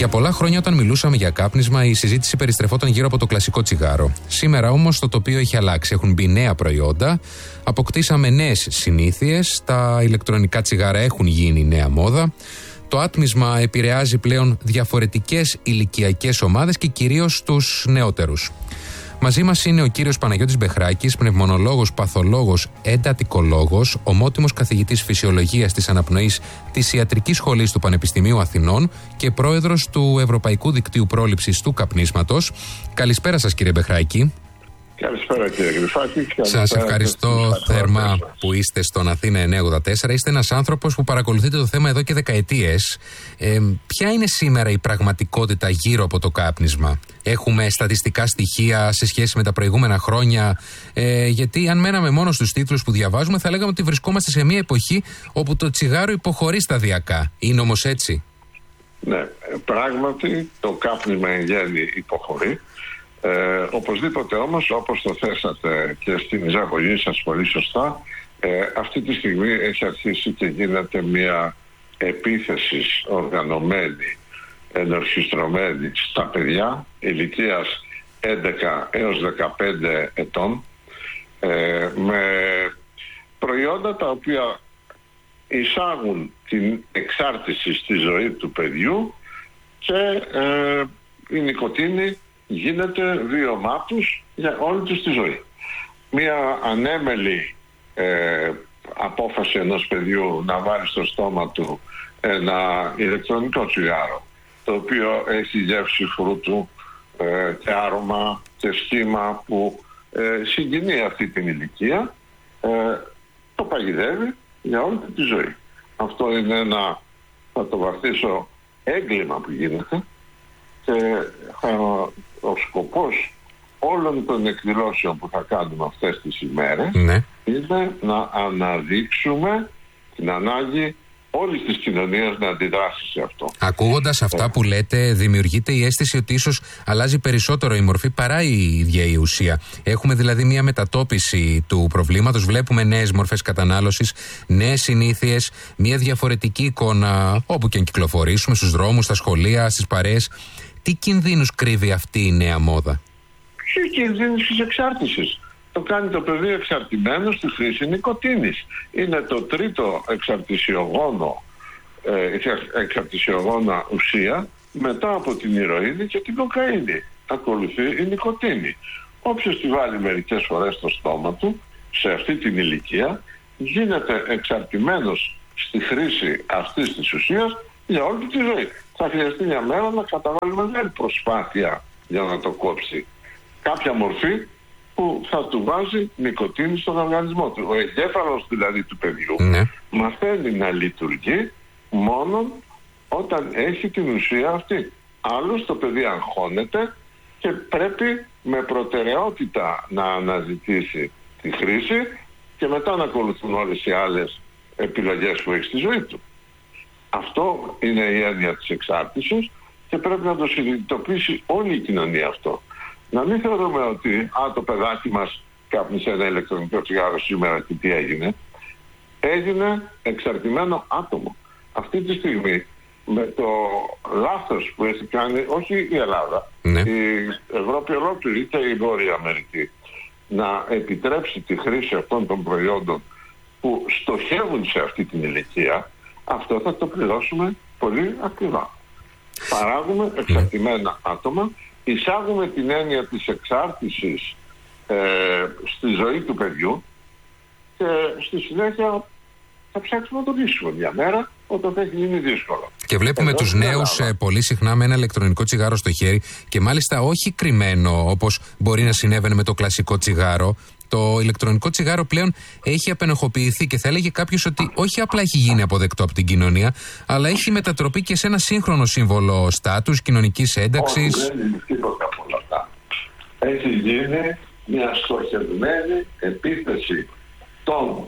Για πολλά χρόνια, όταν μιλούσαμε για κάπνισμα, η συζήτηση περιστρεφόταν γύρω από το κλασικό τσιγάρο. Σήμερα όμως το τοπίο έχει αλλάξει. Έχουν μπει νέα προϊόντα, αποκτήσαμε νέες συνήθειες, τα ηλεκτρονικά τσιγάρα έχουν γίνει νέα μόδα. Το άτμισμα επηρεάζει πλέον διαφορετικές ηλικιακές ομάδες και κυρίως τους νεότερους. Μαζί μας είναι ο κύριος Παναγιώτης Μπεχράκης, πνευμονολόγος, παθολόγος, εντατικολόγος, ομότιμος καθηγητής φυσιολογίας της αναπνοής της Ιατρικής Σχολής του Πανεπιστημίου Αθηνών και πρόεδρος του Ευρωπαϊκού Δικτύου Πρόληψης του Καπνίσματος. Καλησπέρα σας, κύριε Μπεχράκη. Καλησπέρα, κύριε Γρυφάκη. Σας ευχαριστώ θερμά που είστε στον Αθήνα 984. Είστε ένας άνθρωπος που παρακολουθείτε το θέμα εδώ και δεκαετίες. Ποια είναι σήμερα η πραγματικότητα γύρω από το κάπνισμα? Έχουμε στατιστικά στοιχεία σε σχέση με τα προηγούμενα χρόνια? Γιατί αν μέναμε μόνο στους τίτλους που διαβάζουμε, θα λέγαμε ότι βρισκόμαστε σε μια εποχή όπου το τσιγάρο υποχωρεί σταδιακά. Είναι όμως έτσι? Ναι, πράγματι το κάπνισμα εν γέννη υποχωρεί. Οπωσδήποτε όμως, όπως το θέσατε και στην εισαγωγή σας πολύ σωστά, αυτή τη στιγμή έχει αρχίσει και γίνεται μια επίθεση οργανωμένη, ενορχιστρωμένη στα παιδιά ηλικίας 11 έως 15 ετών, με προϊόντα τα οποία εισάγουν την εξάρτηση στη ζωή του παιδιού και η νοικοτήνη γίνεται βίωμά τους για όλη τους τη ζωή. Μία ανέμελη απόφαση ενός παιδιού να βάλει στο στόμα του ένα ηλεκτρονικό τσιγάρο, το οποίο έχει γεύση φρούτου και άρωμα και σχήμα που συγκινεί αυτή την ηλικία, το παγιδεύει για όλη τη ζωή. Αυτό είναι ένα, θα το βαθίσω, έγκλημα που γίνεται, και ο σκοπός όλων των εκδηλώσεων που θα κάνουμε αυτές τις ημέρες είναι να αναδείξουμε την ανάγκη όλης της κοινωνίας να αντιδράσει σε αυτό. Ακούγοντας αυτά που λέτε, δημιουργείται η αίσθηση ότι ίσως αλλάζει περισσότερο η μορφή παρά η ίδια η ουσία. Έχουμε δηλαδή μια μετατόπιση του προβλήματος, βλέπουμε νέες μορφές κατανάλωσης, νέες συνήθειες, μια διαφορετική εικόνα όπου και αν κυκλοφορήσουμε, στους δρόμους, στα σχολεία, στις παρέες. Τι κινδύνους κρύβει αυτή η νέα μόδα? Οι κινδύνους της εξάρτησης. Το κάνει το παιδί εξαρτημένο στη χρήση νοικοτήνης. Είναι το τρίτο εξαρτησιογόνα ουσία μετά από την ηρωίνη και την κοκαίνη. Ακολουθεί η νοικοτήνη. Όποιος τη βάλει μερικές φορές στο στόμα του, σε αυτή την ηλικία, γίνεται εξαρτημένος στη χρήση αυτής της ουσίας για όλη τη ζωή. Θα χρειαστεί μια μέρα να καταβάλει μεγάλη προσπάθεια για να το κόψει. Κάποια μορφή που θα του βάζει νοικοτήνη στον οργανισμό του. Ο εγκέφαλος δηλαδή του παιδιού μαθαίνει να λειτουργεί μόνο όταν έχει την ουσία αυτή. Άλλως το παιδί αγχώνεται και πρέπει με προτεραιότητα να αναζητήσει τη χρήση και μετά να ακολουθούν όλες οι άλλες επιλογές που έχει στη ζωή του. Αυτό είναι η έννοια της εξάρτησης και πρέπει να το συνειδητοποιήσει όλη η κοινωνία αυτό. Να μην θεωρούμε ότι το παιδάκι μας κάπνισε ένα ηλεκτρονικό τσιγάρο σήμερα και τι έγινε. Έγινε εξαρτημένο άτομο. Αυτή τη στιγμή με το λάθος που έχει κάνει όχι η Ελλάδα, η Ευρώπη ολόκληρη και η Βόρεια Αμερική, να επιτρέψει τη χρήση αυτών των προϊόντων που στοχεύουν σε αυτή την ηλικία, αυτό θα το πληρώσουμε πολύ ακριβά. Παράγουμε εξαρτημένα άτομα, εισάγουμε την έννοια της εξάρτησης στη ζωή του παιδιού και στη συνέχεια θα ψάξουμε να το λύσουμε μια μέρα όταν θα έχει γίνει δύσκολο. Και βλέπουμε τους νέους πολύ συχνά με ένα ηλεκτρονικό τσιγάρο στο χέρι και μάλιστα όχι κρυμμένο όπως μπορεί να συνέβαινε με το κλασικό τσιγάρο. Το ηλεκτρονικό τσιγάρο πλέον έχει απενοχοποιηθεί και θα έλεγε κάποιος ότι όχι απλά έχει γίνει αποδεκτό από την κοινωνία, αλλά έχει μετατροπεί και σε ένα σύγχρονο σύμβολο στάτους, κοινωνικής ένταξης. Όχι, δεν είναι τίποτα από όλα αυτά. Έχει γίνει μια στοχευμένη επίθεση των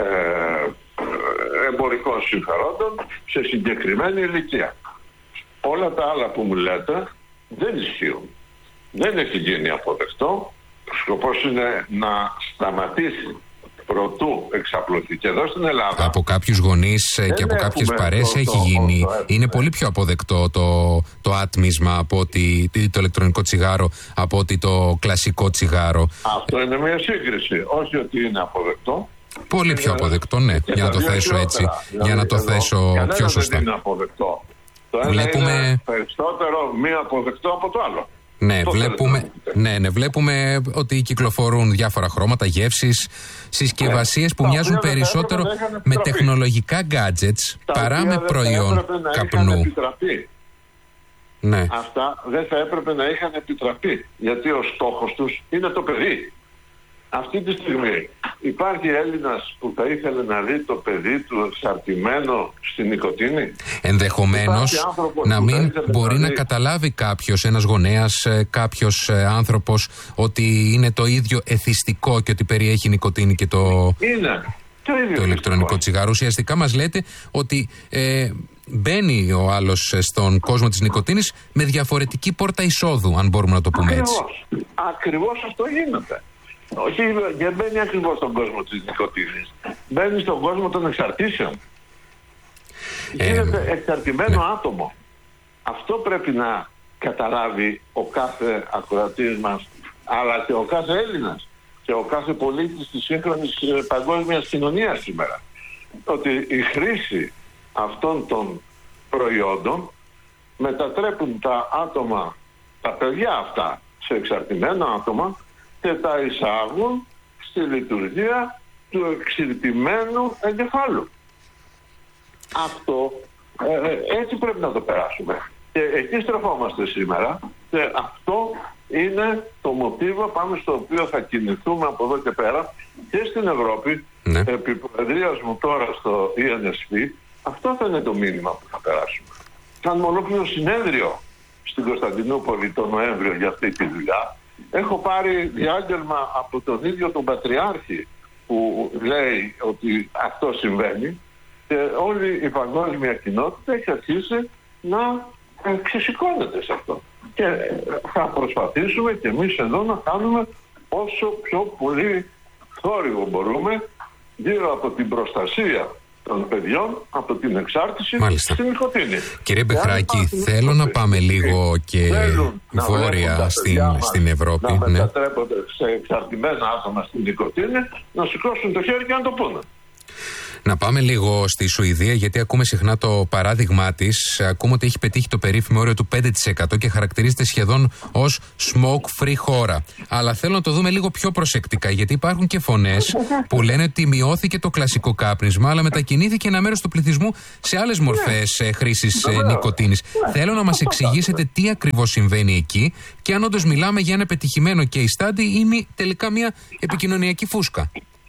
εμπορικών συμφερόντων σε συγκεκριμένη ηλικία. Όλα τα άλλα που μου λέτε δεν ισχύουν. Δεν έχει γίνει αποδεκτό. Ο σκοπός είναι να σταματήσει ο προτού εξαπλωθεί. Και εδώ στην Ελλάδα, από κάποιους γονείς και από κάποιες παρέες έχει γίνει. Είναι πολύ πιο αποδεκτό το άτμισμα από ότι το ηλεκτρονικό τσιγάρο από ότι το κλασικό τσιγάρο. Αυτό είναι μια σύγκριση. Όχι ότι είναι αποδεκτό. Πολύ πιο αποδεκτό, ναι. Για να το θέσω έτσι. Για να το θέσω πιο σωστά. Δεν είναι αποδεκτό. Το ένα είναι περισσότερο μη αποδεκτό από το άλλο. Ναι, βλέπουμε ότι κυκλοφορούν διάφορα χρώματα, γεύσεις, συσκευασίες που μοιάζουν περισσότερο με τεχνολογικά gadgets παρά με προϊόν καπνού. Ναι. Αυτά δεν θα έπρεπε να είχαν επιτραπεί, γιατί ο στόχος τους είναι το παιδί. Αυτή τη στιγμή υπάρχει Έλληνας που θα ήθελε να δει το παιδί του εξαρτημένο στην νοικοτήνη. Ενδεχομένως να μην μπορεί να καταλάβει κάποιος, ένας γονέας, κάποιος άνθρωπος, ότι είναι το ίδιο εθιστικό και ότι περιέχει νοικοτήνη και το ηλεκτρονικό τσιγάρο. Ουσιαστικά μας λέτε ότι μπαίνει ο άλλος στον κόσμο της νοικοτήνης με διαφορετική πόρτα εισόδου, αν μπορούμε να το πούμε έτσι. Ακριβώς αυτό γίνεται. Όχι, δεν μπαίνει ακριβώς στον κόσμο της νοικοτήνης. Μπαίνει στον κόσμο των εξαρτήσεων. Γίνεται εξαρτημένο άτομο. Αυτό πρέπει να καταλάβει ο κάθε ακροατής μας, αλλά και ο κάθε Έλληνας και ο κάθε πολίτης της σύγχρονης παγκόσμιας κοινωνίας σήμερα. Ότι η χρήση αυτών των προϊόντων μετατρέπουν τα άτομα, τα παιδιά αυτά, σε εξαρτημένα άτομα και τα εισάγουν στη λειτουργία του εξαρτημένου εγκεφάλου. Αυτό έτσι πρέπει να το περάσουμε. Και εκεί στρεφόμαστε σήμερα και αυτό είναι το μοτίβο πάνω στο οποίο θα κινηθούμε από εδώ και πέρα και στην Ευρώπη. Επί προεδρίας μου τώρα στο ENSP, αυτό θα είναι το μήνυμα που θα περάσουμε. Κάνουμε ολόκληρο συνέδριο στην Κωνσταντινούπολη τον Νοέμβριο για αυτή τη δουλειά. Έχω πάρει διάγγελμα από τον ίδιο τον Πατριάρχη που λέει ότι αυτό συμβαίνει και όλη η παγκόσμια κοινότητα έχει αρχίσει να ξεσηκώνεται σε αυτό. Και θα προσπαθήσουμε και εμείς εδώ να κάνουμε όσο πιο πολύ θόρυβο μπορούμε γύρω από την προστασία των παιδιών από την εξάρτηση στην νοικοτήνη. Κύριε Μπεχράκη, θέλω να πάμε λίγο και βόρεια στην Ευρώπη. Να μετατρέπονται σε εξαρτημένα άτομα στην νοικοτήνη, να σηκώσουν το χέρι και να το πούνε. Να πάμε λίγο στη Σουηδία, γιατί ακούμε συχνά το παράδειγμά της. Ακούμε ότι έχει πετύχει το περίφημο όριο του 5% και χαρακτηρίζεται σχεδόν ως smoke-free χώρα. Αλλά θέλω να το δούμε λίγο πιο προσεκτικά, γιατί υπάρχουν και φωνές που λένε ότι μειώθηκε το κλασικό κάπνισμα, αλλά μετακινήθηκε ένα μέρος του πληθυσμού σε άλλες μορφές χρήσης νοικοτήνης. Θέλω να μας εξηγήσετε τι ακριβώς συμβαίνει εκεί και αν όντως μιλάμε για ένα πετυχημένο case study ή τελικά μια επικοινωνιακή φούσκα.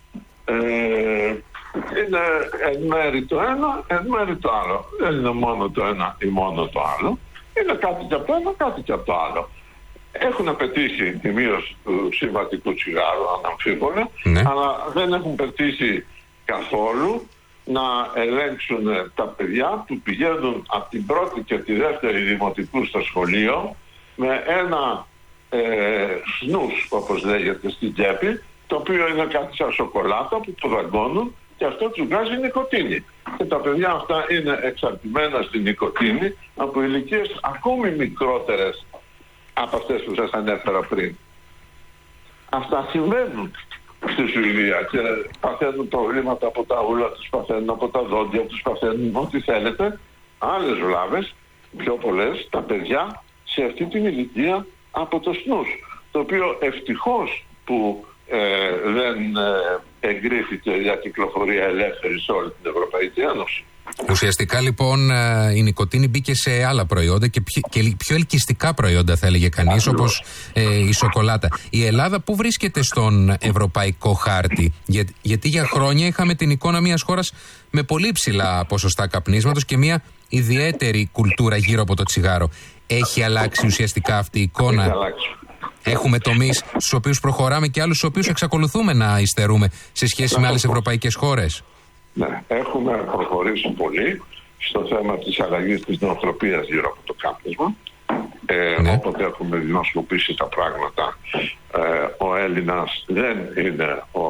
Είναι εν μέρη το ένα, εν μέρη το άλλο. Δεν είναι μόνο το ένα ή μόνο το άλλο. Είναι κάτι και από το ένα, κάτι και από το άλλο. Έχουν πετύχει τη μείωση του συμβατικού τσιγάρου, αναμφίβολα, αλλά δεν έχουν πετύχει καθόλου να ελέγξουν τα παιδιά που πηγαίνουν από την πρώτη και τη δεύτερη δημοτικού στο σχολείο με ένα σνους, όπως λέγεται, στην τσέπη, το οποίο είναι κάτι σαν σοκολάτα που το δαγκώνουν και αυτό τους βγάζει νοικοτήνη. Και τα παιδιά αυτά είναι εξαρτημένα στην νοικοτήνη από ηλικίες ακόμη μικρότερες από αυτές που σας ανέφερα πριν. Αυτά συμβαίνουν στη Σουηδία και παθαίνουν προβλήματα από τα ούλα τους, παθαίνουν από τα δόντια τους, παθαίνουν ό,τι θέλετε, άλλες βλάβες, πιο πολλές, τα παιδιά σε αυτή την ηλικία από το σνους, το οποίο ευτυχώς που δεν εγκρίθηκε για κυκλοφορία ελεύθερη σε όλη την Ευρωπαϊκή Ένωση. Ουσιαστικά λοιπόν η νοικοτήνη μπήκε σε άλλα προϊόντα και πιο ελκυστικά προϊόντα, θα έλεγε κανείς, όπως η σοκολάτα. Η Ελλάδα πού βρίσκεται στον ευρωπαϊκό χάρτη? Γιατί για χρόνια είχαμε την εικόνα μιας χώρας με πολύ υψηλά ποσοστά καπνίσματος και μια ιδιαίτερη κουλτούρα γύρω από το τσιγάρο. Έχει αλλάξει ουσιαστικά αυτή η εικόνα? Έχει αλλάξει. Έχουμε τομείς στους οποίους προχωράμε και άλλους στους οποίους εξακολουθούμε να υστερούμε σε σχέση με άλλες ευρωπαϊκές χώρες? Ναι, έχουμε προχωρήσει πολύ στο θέμα της αλλαγής της νοοτροπίας γύρω από το κάπνισμα. Όποτε έχουμε δημοσιοποιήσει τα πράγματα, ο Έλληνας δεν είναι ο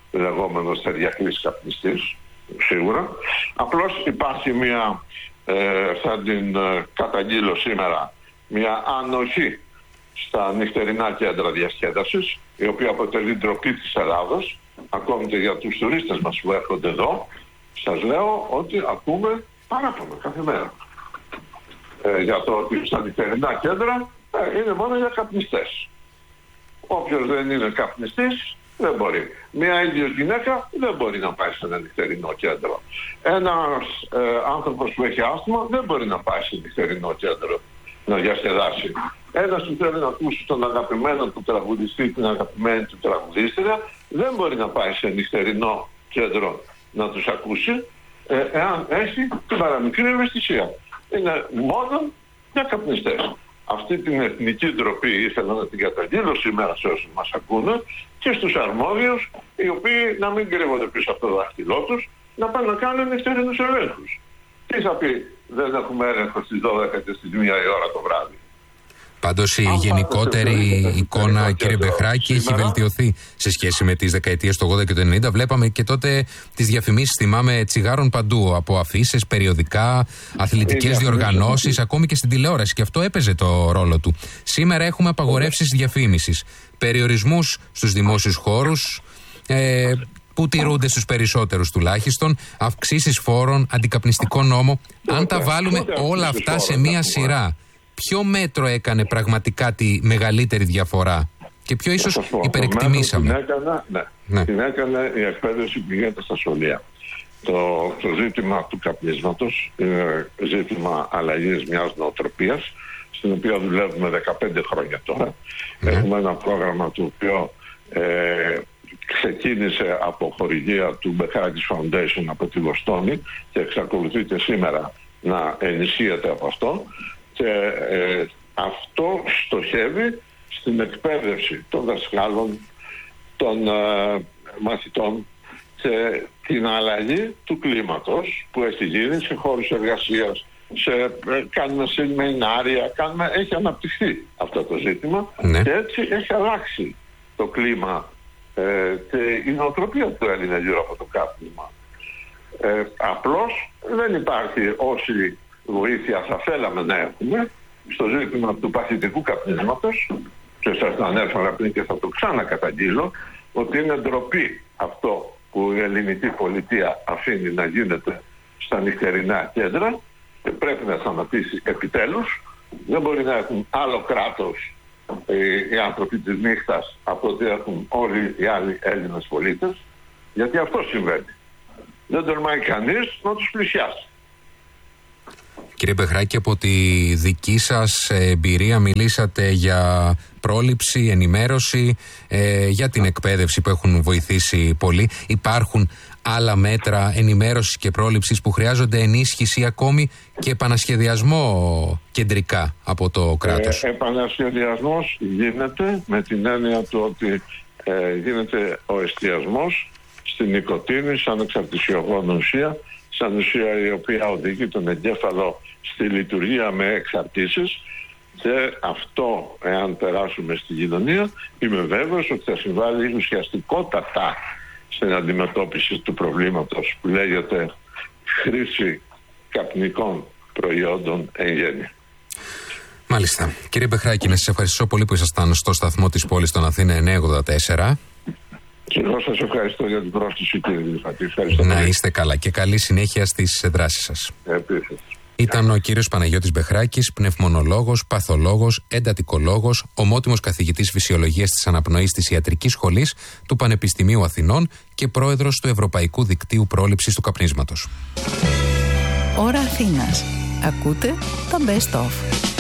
λεγόμενος ταιριακλής καπνιστής, σίγουρα. Απλώς υπάρχει μια, θα την καταγγείλω σήμερα, μια ανοχή στα νυχτερινά κέντρα διασκέδασης, η οποία αποτελεί ντροπή της Ελλάδος, ακόμη και για τους τουρίστες μας που έρχονται εδώ. Σας λέω ότι ακούμε παράπονα κάθε μέρα για το ότι στα νυχτερινά κέντρα είναι μόνο για καπνιστές. Όποιος δεν είναι καπνιστής δεν μπορεί. Μια ίδιος γυναίκα δεν μπορεί να πάει σε ένα νυχτερινό κέντρο. Ένας άνθρωπος που έχει άσθμα δεν μπορεί να πάει σε νυχτερινό κέντρο να διασκεδάσει. Ένας που θέλει να ακούσει τον αγαπημένο του τραγουδιστή, την αγαπημένη του τραγουδίστρια, δεν μπορεί να πάει σε νυχτερινό κέντρο να τους ακούσει, εάν έχει την παραμικρή ευαισθησία. Είναι μόνο για καπνιστές. Αυτή την εθνική ντροπή ήθελα να την καταγγείλω σήμερα σε όσους μας ακούνε και στους αρμόδιους, οι οποίοι να μην κρύβονται πίσω από το δάχτυλό τους, να πάνε να κάνουν νυχτερινούς ελέγχους. Τι θα πει, δεν έχουμε έλεγχο στις 12 και στις 1 η ώρα το βράδυ. Πάντως η γενικότερη εικόνα, κύριε Μπεχράκη, έχει βελτιωθεί σε σχέση με τις δεκαετίες του 80 και του 90. Βλέπαμε και τότε τις διαφημίσεις, θυμάμαι, τσιγάρων παντού, από αφίσες, περιοδικά, αθλητικές διοργανώσεις, ακόμη και στην τηλεόραση. Και αυτό έπαιζε το ρόλο του. Σήμερα έχουμε απαγορεύσεις διαφήμισης, περιορισμούς στους δημόσιους χώρους, που τηρούνται στους περισσότερους τουλάχιστον, αυξήσεις φόρων, αντικαπνιστικό νόμο. Αν τα βάλουμε όλα αυτά σε μία σειρά, ποιο μέτρο έκανε πραγματικά τη μεγαλύτερη διαφορά και ποιο ίσως υπερεκτιμήσαμε? Την έκανε η εκπαίδευση που γίνεται στα σχολεία. Το ζήτημα του καπνίσματος είναι ζήτημα αλλαγής μιας νοοτροπίας, στην οποία δουλεύουμε 15 χρόνια τώρα. Έχουμε ένα πρόγραμμα το οποίο ξεκίνησε από χορηγία του Beckhardis Foundation από τη Βοστόνη και εξακολουθείται σήμερα να ενισχύεται από αυτό. Και αυτό στοχεύει στην εκπαίδευση των δασκάλων, των μαθητών και την αλλαγή του κλίματος που έχει γίνει σε χώρους εργασίας, κάνουμε σεμινάρια, έχει αναπτυχθεί αυτό το ζήτημα και έτσι έχει αλλάξει το κλίμα και η νοοτροπία του Έλληνα γύρω από το κάπνισμα. Απλώς δεν υπάρχει όση βοήθεια θα θέλαμε να έχουμε στο ζήτημα του παθητικού καπνίσματος, και σας το ανέφερα πριν και θα το ξανακαταγγείλω, ότι είναι ντροπή αυτό που η ελληνική πολιτεία αφήνει να γίνεται στα νυχτερινά κέντρα και πρέπει να σταματήσει επιτέλους. Δεν μπορεί να έχουν άλλο κράτος οι άνθρωποι της νύχτας από ότι έχουν όλοι οι άλλοι Έλληνες πολίτες, γιατί αυτό συμβαίνει. Δεν τολμάει κανείς να τους πλησιάσει. Κύριε Μπεχράκη, από τη δική σας εμπειρία μιλήσατε για πρόληψη, ενημέρωση, για την εκπαίδευση που έχουν βοηθήσει πολύ. Υπάρχουν άλλα μέτρα ενημέρωσης και πρόληψης που χρειάζονται ενίσχυση ακόμη και επανασχεδιασμό κεντρικά από το κράτος? Επανασχεδιασμός γίνεται με την έννοια του ότι γίνεται ο εστιασμός στην νοικοτήνη σαν εξαρτησιογόνο ουσία, σαν ουσία η οποία οδηγεί τον εγκέφαλο στη λειτουργία με εξαρτήσεις, και αυτό, εάν περάσουμε στην κοινωνία, είμαι βέβαιος ότι θα συμβάλλει ουσιαστικότατα στην αντιμετώπιση του προβλήματος που λέγεται χρήση καπνικών προϊόντων εν γέννη. Μάλιστα. Κύριε Μπεχράκη, να σας ευχαριστώ πολύ που ήσασταν στο σταθμό της πόλης των Αθήνα 984. Και εγώ σας ευχαριστώ για την πρόσκληση, κύριε Γλυφατή. Να είστε καλά και καλή συνέχεια στις δράσεις σας. Επίσης. Ήταν ο κύριος Παναγιώτης Μπεχράκης, πνευμονολόγος, παθολόγος, εντατικολόγος, ομότιμος καθηγητής φυσιολογίας της αναπνοής της Ιατρικής Σχολής του Πανεπιστημίου Αθηνών και πρόεδρος του Ευρωπαϊκού Δικτύου Πρόληψης του Καπνίσματος. Ώρα Αθήνας. Ακούτε τα Best Of.